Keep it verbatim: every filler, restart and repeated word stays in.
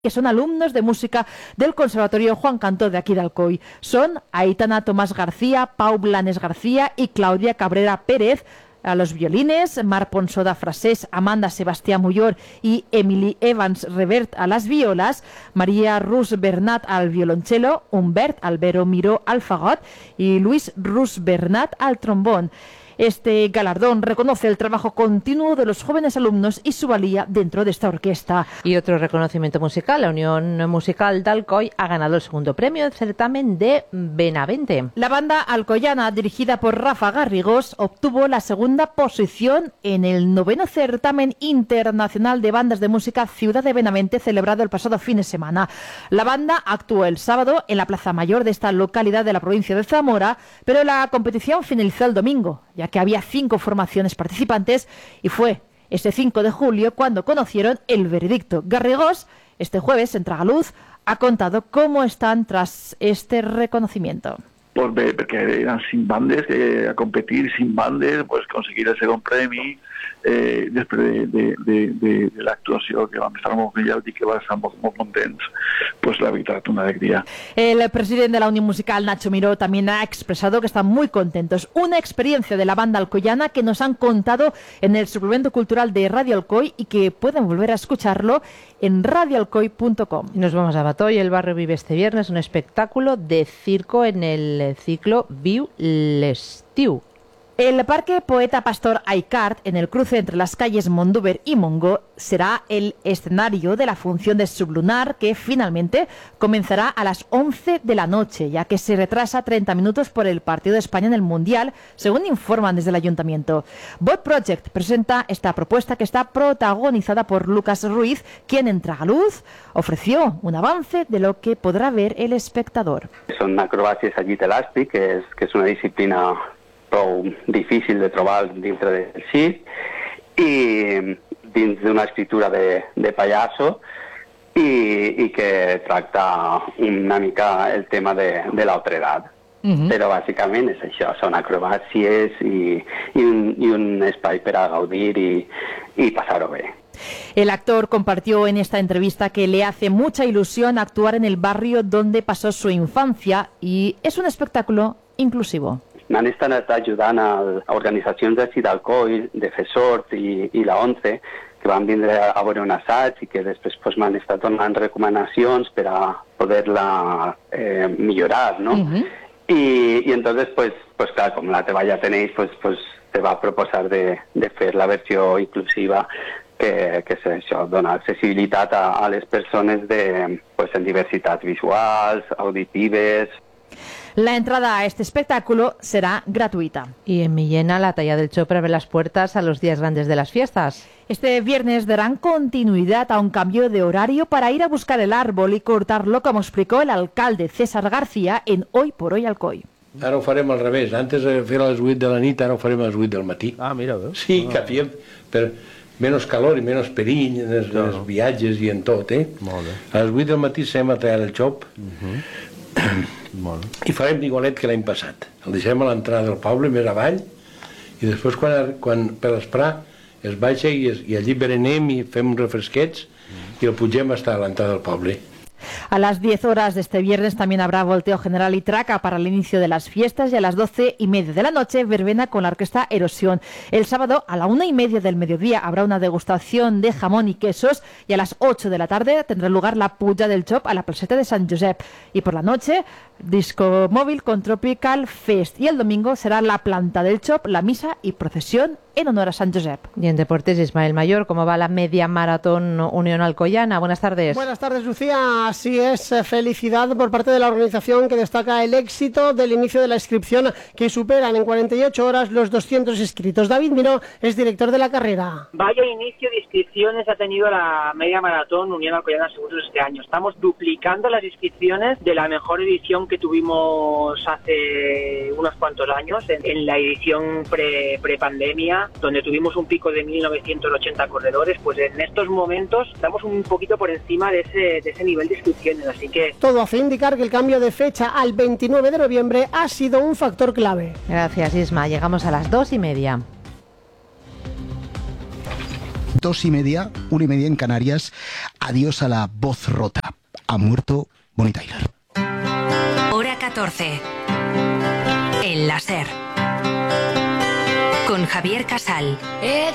que son alumnos de música del Conservatorio Juan Cantó de aquí de Alcoy. Son Aitana Tomás García, Pau Blanes García y Claudia Cabrera Pérez a los violines, Mar Ponsoda Frasés, Amanda Sebastián Muyor y Emily Evans Revert a las violas, María Rus Bernat al violonchelo, Humbert Albero Miró al fagot y Luis Rus Bernat al trombón. Este galardón reconoce el trabajo continuo de los jóvenes alumnos y su valía dentro de esta orquesta. Y otro reconocimiento musical, la Unión Musical de Alcoy ha ganado el segundo premio del certamen de Benavente. La banda alcoyana, dirigida por Rafa Garrigós, obtuvo la segunda posición en el noveno certamen internacional de bandas de música Ciudad de Benavente, celebrado el pasado fin de semana. La banda actuó el sábado en la Plaza Mayor de esta localidad de la provincia de Zamora, pero la competición finalizó el domingo, ya que había cinco formaciones participantes y fue este cinco de julio cuando conocieron el veredicto. Garrigós, este jueves en Tragaluz, ha contado cómo están tras este reconocimiento. Por bé, perquè eren cinc bandes, eh, a competir cinc bandes, pues, conseguir el segon premi, eh, després de, de, de, de, de l'actuació, que vam estar molt millor i que vam estar molt, molt contents, pues la veritat, una alegría. El presidente de la Unión Musical, Nacho Miró, también ha expresado que están muy contentos. Una experiencia de la banda alcoyana que nos han contado en el suplemento cultural de Radio Alcoy y que pueden volver a escucharlo en radio alcoy punto com. Y nos vamos a Batoy. El barrio vive este viernes un espectáculo de circo en el ciclo Viu l'Estiu. El Parque Poeta Pastor Aicart, en el cruce entre las calles Mondúber y Mongo, será el escenario de la función de Sublunar, que finalmente comenzará a las once de la noche, ya que se retrasa treinta minutos por el partido de España en el Mundial, según informan desde el Ayuntamiento. Bot Project presenta esta propuesta que está protagonizada por Lucas Ruiz, quien en Tragaluz ofreció un avance de lo que podrá ver el espectador. Son acrobàcies a llit elàstic, que és, que és una disciplina prou difícil de trobar dintre del circ i dins d'una escriptura de, de pallasso i, i que tracta una mica el tema de, de l'altredat. Uh-huh. Però bàsicament és això, són acrobàcies i, i, un, i un espai per a gaudir i, i passar-ho bé. El actor compartió en esta entrevista que le hace mucha ilusión actuar en el barrio donde pasó su infancia y es un espectáculo inclusivo. M'han estat ajudant a organitzacions d'ací d'Alcoy, de FESORT i, i la ONCE, que van vindre a veure un assaig i que després pues, m'han estat donant recomanacions per a poder-la eh, millorar, no? Uh-huh. I, i entonces, pues, pues clar, com la teva ja tenéis, pues, pues, te va proposar de, de fer la versió inclusiva que, que és això, dona accessibilitat a, a les persones de, pues, en diversitat visuals, auditives. La entrada a este espectáculo será gratuita. Y en Millena, la talla del Chopra abre las puertas a los días grandes de las fiestas. Este viernes darán continuidad a un cambio de horario para ir a buscar el árbol y cortarlo, como explicó el alcalde César García en Hoy por Hoy Alcoy. Ara ho farem al revés. Antes de fer a les vuit de la nit, ara ho farem a les vuit del matí. Ah, mira, veus? Sí, ah. Capiem per menys calor i menys perill en els, no. els viatges i en tot, eh? Molt bé. A les vuit del matí s'hem a tallar el xop. Uh-huh. Molt. I farem igualet que l'any passat. El deixem a l'entrada del poble, més avall, i després quan, quan per l'esprà es baixa i, es, i allí berenem i fem uns refresquets mm. i el pugem hasta a l'entrada del poble. A las diez horas de este viernes también habrá volteo general y traca para el inicio de las fiestas y a las doce y media de la noche verbena con la orquesta Erosión. El sábado a la una y media del mediodía habrá una degustación de jamón y quesos y a las ocho de la tarde tendrá lugar la puja del Chop a la placeta de San Josep. Y por la noche, disco móvil con Tropical Fest. Y el domingo será la planta del Chop, la misa y procesión en honor a San Josep. Y en deportes, Ismael Mayor, ¿cómo va la media maratón Unión Alcoyana? Buenas tardes. Buenas tardes, Lucía. Así es, felicidad por parte de la organización que destaca el éxito del inicio de la inscripción, que superan en cuarenta y ocho horas los doscientos inscritos. David Miró es director de la carrera. Vaya inicio de inscripciones ha tenido la media maratón Unión Alcoyana Seguros este año. Estamos duplicando las inscripciones de la mejor edición que tuvimos hace unos cuantos años, en, en la edición pre, pre-pandemia, donde tuvimos un pico de mil novecientos ochenta corredores. Pues en estos momentos estamos un poquito por encima de ese, de ese nivel de inscripciones, así que... Todo hace indicar que el cambio de fecha al veintinueve de noviembre ha sido un factor clave. Gracias, Isma. Llegamos a las dos y media. dos y media, una y media en Canarias. Adiós a la voz rota. Ha muerto Bonnie Tyler. Hora catorce. El láser. Con Javier Casal.